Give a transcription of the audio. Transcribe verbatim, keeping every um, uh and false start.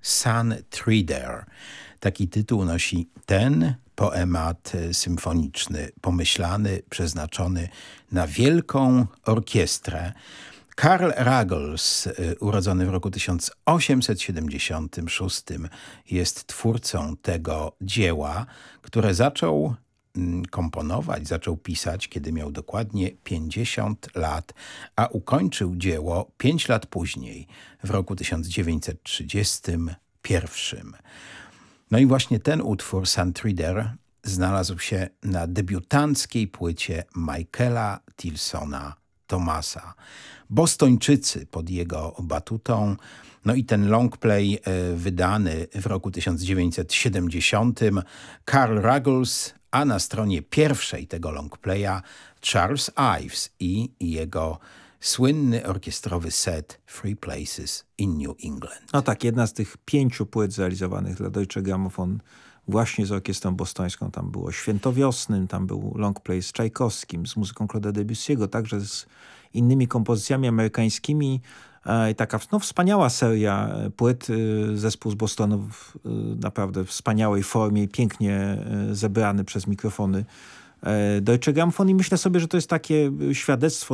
Sun Trider. Taki tytuł nosi ten poemat symfoniczny, pomyślany, przeznaczony na wielką orkiestrę. Karl Ruggles, urodzony w roku tysiąc osiemset siedemdziesiątym szóstym, jest twórcą tego dzieła, które zaczął komponować, zaczął pisać, kiedy miał dokładnie pięćdziesiąt lat, a ukończył dzieło pięć lat później, w roku tysiąc dziewięćset trzydziestym pierwszym. No i właśnie ten utwór, Sun Trider, znalazł się na debiutanckiej płycie Michaela Tilsona Thomasa. Bostończycy pod jego batutą. No i ten longplay wydany w roku tysiąc dziewięćset siedemdziesiątym. Karl Ruggles, a na stronie pierwszej tego longplaya Charles Ives i jego słynny orkiestrowy set Three Places in New England. No tak, jedna z tych pięciu płyt zrealizowanych dla Deutsche Grammophon właśnie z orkiestrą bostońską. Tam było Świętowiosnym, tam był longplay z Czajkowskim, z muzyką Claude'a Debussy'ego, także z innymi kompozycjami amerykańskimi. I taka no, wspaniała seria płyt. Zespół z Bostonu w naprawdę wspaniałej formie, pięknie zebrany przez mikrofony Deutsche Grammophon i myślę sobie, że to jest takie świadectwo